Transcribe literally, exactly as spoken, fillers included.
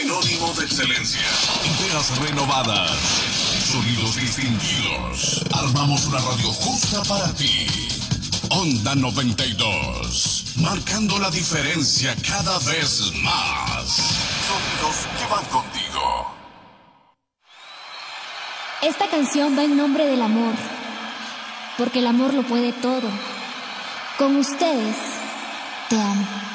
Sinónimo de excelencia. Ideas renovadas. Sonidos distinguidos. Armamos una radio justa para ti. Onda noventa y dos. Marcando la diferencia cada vez más. Sonidos que van contigo. Esta canción va en nombre del amor. Porque el amor lo puede todo. Con ustedes, te amo.